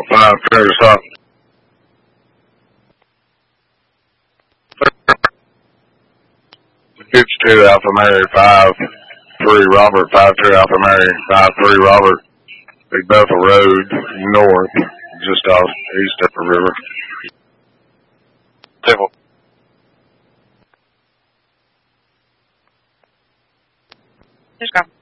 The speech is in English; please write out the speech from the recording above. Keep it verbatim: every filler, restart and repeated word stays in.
Five, clear stop. fifty-two Alpha Mary, five, three Robert, five, two Alpha Mary, five, three Robert, Big Bethel Road, north, just off east of the river. Table. Just go.